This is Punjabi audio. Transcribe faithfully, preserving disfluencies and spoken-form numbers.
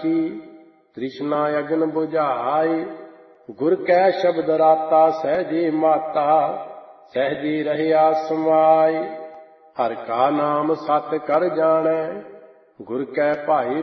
ਜਾਚੀ, ਤ੍ਰਿਸ਼ਨਾ ਅਗਨ ਬੁਝਾਏ। ਗੁਰ ਕੈ ਸ਼ਬਦ ਰਾਤਾ ਸਹਿਜੇ ਮਾਤਾ, ਸਹਿਜੇ ਰਹਿਆ ਸਮਾਏ। ਹਰਿ ਕਾ ਨਾਮ ਸਤਿ ਕਰ ਜਾਣੈ, ਗੁਰ ਕੈ ਭਾਏ